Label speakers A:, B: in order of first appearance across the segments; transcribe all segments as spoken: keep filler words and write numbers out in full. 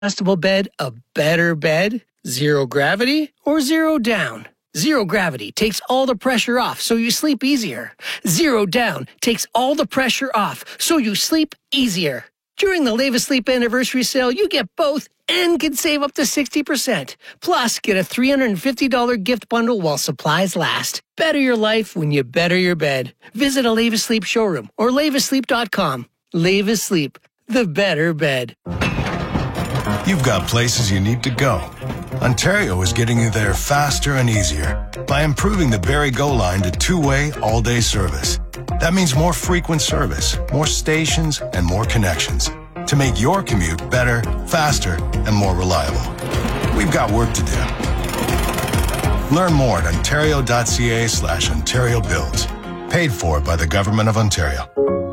A: adjustable bed a better bed? Zero gravity or zero down? Zero gravity takes all the pressure off so you sleep easier. Zero down takes all the pressure off so you sleep easier. During the Leva Sleep Anniversary Sale, you get both and can save up to sixty percent. Plus, get a three hundred fifty dollars gift bundle while supplies last. Better your life when you better your bed. Visit a Leva Sleep showroom or leva sleep dot com. Leva Sleep, the better bed.
B: You've got places you need to go. Ontario is getting you there faster and easier by improving the Barrie Go line to two-way, all-day service. That means more frequent service, more stations, and more connections to make your commute better, faster, and more reliable. We've got work to do. Learn more at ontario.ca slash Ontario Builds. Paid for by the Government of Ontario.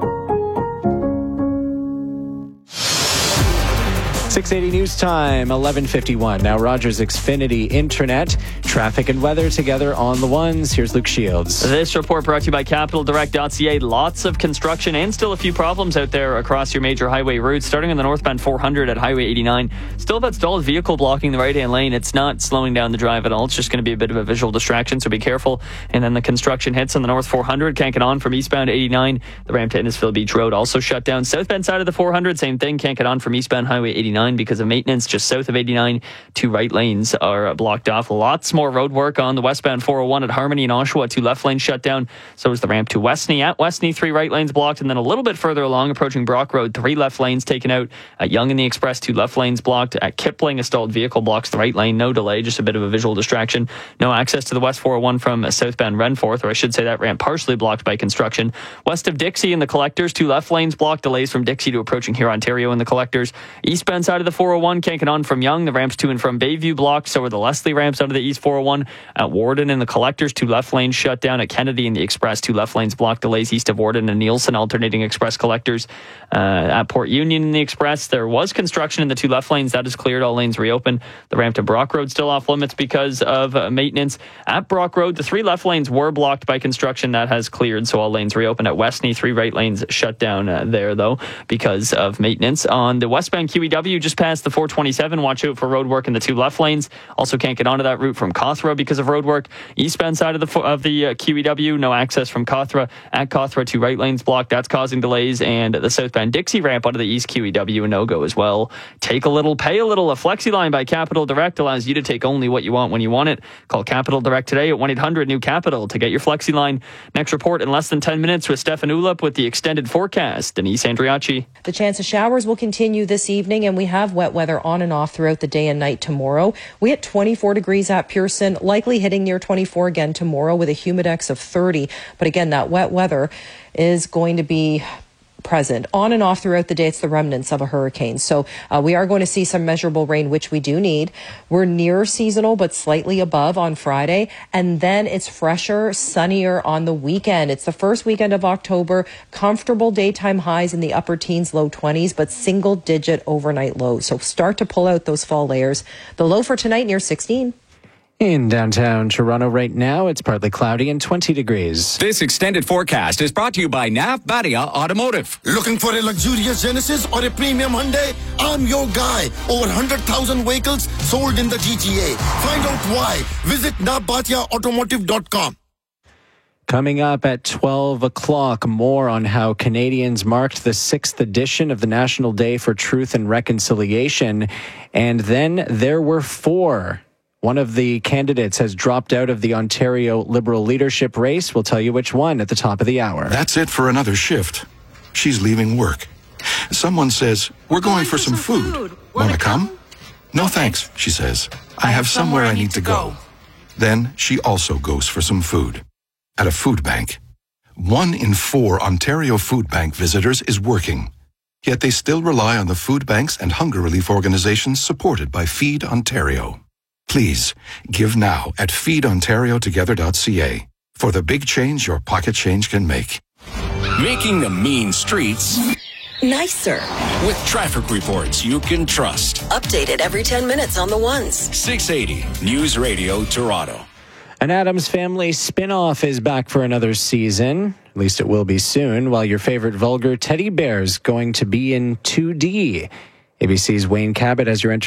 C: six eighty News Time, eleven fifty-one. Now Rogers Xfinity Internet, traffic and weather together on the ones. Here's Luke Shields.
D: This report brought to you by capital direct dot c a. Lots of construction and still a few problems out there across your major highway routes. Starting on the northbound four hundred at Highway eighty-nine. Still that stalled vehicle blocking the right-hand lane. It's not slowing down the drive at all. It's just going to be a bit of a visual distraction, so be careful. And then the construction hits on the north four hundred. Can't get on from eastbound eighty-nine. The ramp to Innisfil Beach Road also shut down. Southbound side of the four hundred, same thing. Can't get on from eastbound Highway eighty-nine because of maintenance just south of eighty-nine. Two right lanes are blocked off. Lots more road work on the westbound four oh one at Harmony and Oshawa. Two left lanes shut down. So is the ramp to Westney. At Westney, three right lanes blocked. And then a little bit further along, approaching Brock Road, three left lanes taken out. At Yonge and the Express, two left lanes blocked. At Kipling, a stalled vehicle blocks the right lane. No delay, just a bit of a visual distraction. No access to the West four oh one from southbound Renforth, or I should say that ramp partially blocked by construction. West of Dixie in the Collectors, two left lanes blocked. Delays from Dixie to approaching here Ontario in the Collectors. Eastbound side of the four oh one, can't get on from Yonge. The ramps to and from Bayview blocked. So are the Leslie ramps out of the East four oh one. At Warden in the Collectors, two left lanes shut down. At Kennedy in the Express, two left lanes blocked. Delays east of Warden and Nielsen, alternating Express Collectors. Uh, at Port Union in the Express, there was construction in the two left lanes. That is cleared. All lanes reopened. The ramp to Brock Road still off limits because of uh, maintenance. At Brock Road, the three left lanes were blocked by construction. That has cleared, so all lanes reopened. At Westney, three right lanes shut down uh, there, though, because of maintenance. On the westbound Q E W, just past the four twenty-seven, watch out for road work in the two left lanes. Also can't get onto that route from Cawthra because of road work. Eastbound side of the of the uh, Q E W, no access from Cawthra. At Cawthra, two right lanes blocked. That's causing delays. And the southbound Dixie ramp out of the East Q E W, a no-go as well. Take a little, pay a little. A Flexi line by Capital Direct allows you to take only what you want when you want it. Call Capital Direct today at one eight hundred new capital to get your Flexi line. Next report in less than ten minutes with Stefan Ulep with the extended forecast. Denise Andriacci.
E: The chance of showers will continue this evening, and we have wet weather on and off throughout the day and night tomorrow. We hit twenty-four degrees at Pearson, likely hitting near twenty-four again tomorrow with a humidex of thirty. But again, that wet weather is going to be present on and off throughout the day. It's the remnants of a hurricane. So uh, we are going to see some measurable rain, which we do need. We're near seasonal, but slightly above on Friday. And then it's fresher, sunnier on the weekend. It's the first weekend of October. Comfortable daytime highs in the upper teens, low twenties, but single digit overnight lows. So start to pull out those fall layers. The low for tonight near sixteen.
C: In downtown Toronto right now, it's partly cloudy and twenty degrees.
F: This extended forecast is brought to you by Nav Badia Automotive.
G: Looking for a luxurious Genesis or a premium Hyundai? I'm your guy. Over one hundred thousand vehicles sold in the G T A. Find out why. Visit nav badia automotive dot com.
C: Coming up at twelve o'clock, more on how Canadians marked the sixth edition of the National Day for Truth and Reconciliation. And then there were four. One of the candidates has dropped out of the Ontario Liberal leadership race. We'll tell you which one at the top of the hour.
H: That's it for another shift. She's leaving work. Someone says, we're going, going for, for some, some food. food. Want to come? come? No thanks, she says. I have somewhere I need to go. go. Then she also goes for some food. At a food bank. One in four Ontario Food Bank visitors is working. Yet they still rely on the food banks and hunger relief organizations supported by Feed Ontario. Please, give now at feed ontario together dot c a for the big change your pocket change can make.
F: Making the mean streets
I: nicer
F: with traffic reports you can trust.
I: Updated every ten minutes on the ones.
F: six eighty News Radio Toronto.
C: An Addams Family spin-off is back for another season. At least it will be soon, while your favorite vulgar teddy bear's going to be in two D. A B C's Wayne Cabot as your